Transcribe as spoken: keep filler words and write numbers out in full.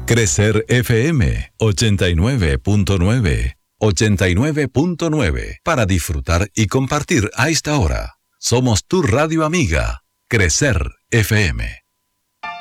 Crecer F M ochenta y nueve punto nueve. ochenta y nueve punto nueve para disfrutar y compartir a esta hora. Somos tu radio amiga, Crecer F M.